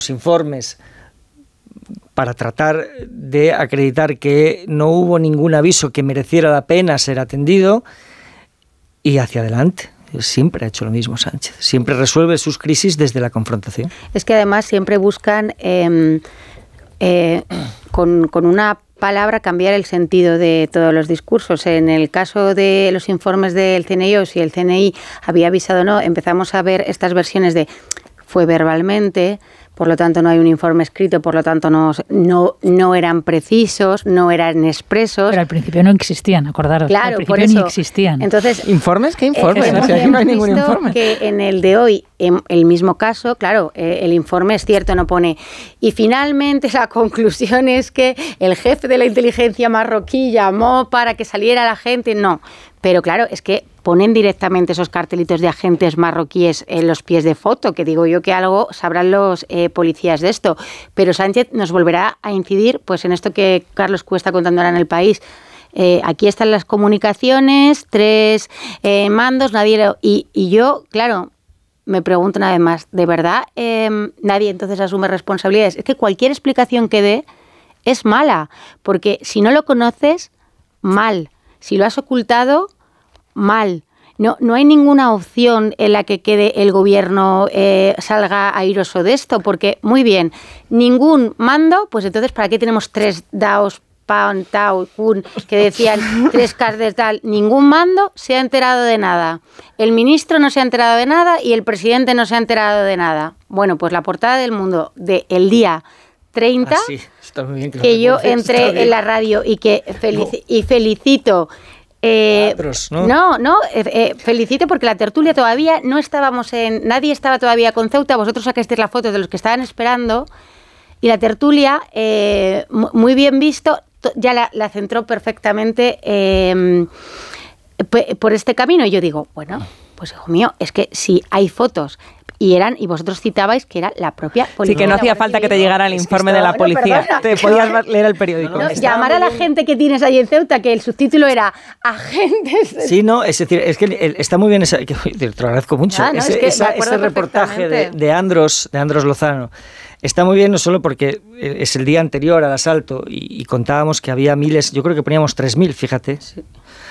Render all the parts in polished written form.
informes para tratar de acreditar que no hubo ningún aviso que mereciera la pena ser atendido, y hacia adelante. Siempre ha hecho lo mismo Sánchez, siempre resuelve sus crisis desde la confrontación. Es que además siempre buscan con una palabra cambiar el sentido de todos los discursos. En el caso de los informes del CNI, o si el CNI había avisado o no, empezamos a ver estas versiones de fue verbalmente, por lo tanto no hay un informe escrito, por lo tanto no eran precisos, no eran expresos. Pero al principio no existían, acordaros. Claro, al principio por eso, ni existían. Entonces, ¿informes? ¿Qué informes? Hemos No hay ningún informe. Que en el de hoy, en el mismo caso, claro, el informe es cierto, no pone. Y finalmente la conclusión es que el jefe de la inteligencia marroquí llamó para que saliera la gente. No, pero claro, es que ponen directamente esos cartelitos de agentes marroquíes en los pies de foto, que digo yo que algo sabrán los policías de esto. Pero Sánchez nos volverá a incidir pues en esto que Carlos Cuesta contando ahora en El País. Aquí están las comunicaciones, 3 mandos, nadie... Y yo, claro, me pregunto una vez más, ¿de verdad nadie entonces asume responsabilidades? Es que cualquier explicación que dé es mala, porque si no lo conoces, mal. Si lo has ocultado, mal. No hay ninguna opción en la que quede el gobierno salga airoso de esto, porque, muy bien, ningún mando, pues entonces, ¿para qué tenemos 3 DAOs, PAN, TAO, CUN, que decían 3 Ks de tal? Ningún mando se ha enterado de nada. El ministro no se ha enterado de nada y el presidente no se ha enterado de nada. Bueno, pues la portada del Mundo del día 30, está muy bien que yo entré en la radio y que felicito... felicito porque la tertulia todavía no estábamos nadie estaba todavía con Ceuta, vosotros sacasteis la foto de los que estaban esperando y la tertulia, muy bien visto, ya la centró perfectamente por este camino, y yo digo, bueno, pues hijo mío, es que si hay fotos y vosotros citabais que era la propia policía. Sí, que no hacía falta que te llegara el informe de la policía. Te podías leer el periódico. Llamar a la gente que tienes ahí en Ceuta, que el subtítulo era agentes... Sí, no, es decir, es que está muy bien, te lo agradezco mucho, ese reportaje de Andros Lozano. Está muy bien, no solo porque es el día anterior al asalto y contábamos que había miles, yo creo que poníamos 3.000, fíjate. Sí.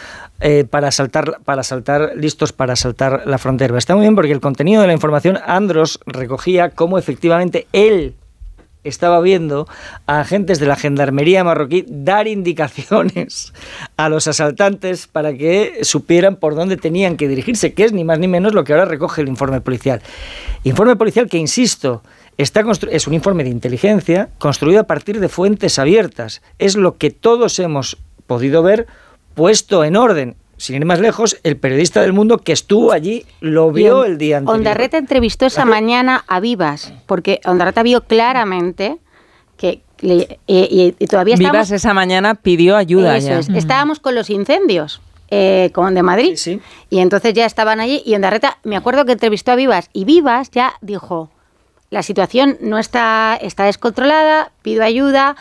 Listos para asaltar la frontera. Está muy bien porque el contenido de la información, Andros recogía cómo efectivamente él estaba viendo a agentes de la gendarmería marroquí dar indicaciones a los asaltantes para que supieran por dónde tenían que dirigirse, que es ni más ni menos lo que ahora recoge el informe policial. Informe policial que, insisto, es un informe de inteligencia construido a partir de fuentes abiertas. Es lo que todos hemos podido ver puesto en orden. Sin ir más lejos, el periodista del Mundo que estuvo allí lo vio el día anterior. Ondarreta entrevistó esa mañana a Vivas, porque Ondarreta vio claramente que... Y todavía estábamos... Vivas esa mañana pidió ayuda. Eso es. Estábamos con los incendios de Madrid, sí. Y entonces ya estaban allí, y Ondarreta, me acuerdo que entrevistó a Vivas, y Vivas ya dijo... La situación no está descontrolada, pido ayuda,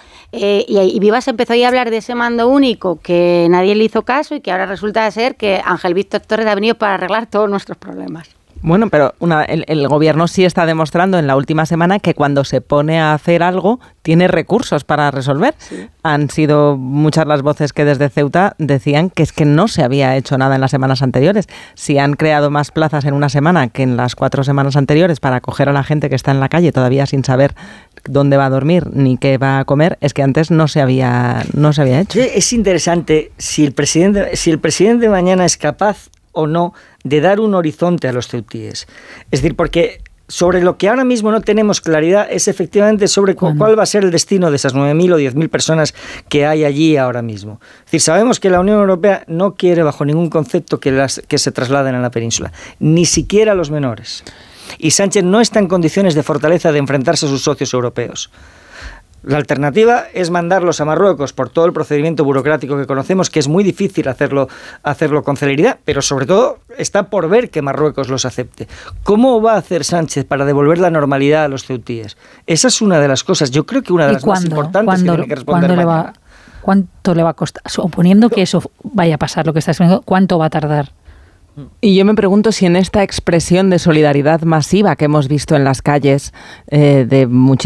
y Vivas empezó a hablar de ese mando único que nadie le hizo caso y que ahora resulta ser que Ángel Víctor Torres ha venido para arreglar todos nuestros problemas. Bueno, pero el gobierno sí está demostrando en la última semana que cuando se pone a hacer algo tiene recursos para resolver. Sí. Han sido muchas las voces que desde Ceuta decían que es que no se había hecho nada en las semanas anteriores. Si han creado más plazas en una semana que en las 4 semanas anteriores para acoger a la gente que está en la calle todavía sin saber dónde va a dormir ni qué va a comer, es que antes no se había hecho. Es interesante si el presidente mañana es capaz o no de dar un horizonte a los ceutíes. Es decir, porque sobre lo que ahora mismo no tenemos claridad es efectivamente sobre cuál va a ser el destino de esas 9.000 o 10.000 personas que hay allí ahora mismo. Es decir, sabemos que la Unión Europea no quiere bajo ningún concepto que se trasladen a la península, ni siquiera los menores. Y Sánchez no está en condiciones de fortaleza de enfrentarse a sus socios europeos. La alternativa es mandarlos a Marruecos por todo el procedimiento burocrático que conocemos, que es muy difícil hacerlo con celeridad, pero sobre todo está por ver que Marruecos los acepte. ¿Cómo va a hacer Sánchez para devolver la normalidad a los ceutíes? Esa es una de las cosas, yo creo que una de las más importantes que tiene que responder mañana. ¿Cuánto le va a costar? Suponiendo que eso vaya a pasar, lo que está explicando, ¿cuánto va a tardar? Y yo me pregunto si en esta expresión de solidaridad masiva que hemos visto en las calles de muchísimos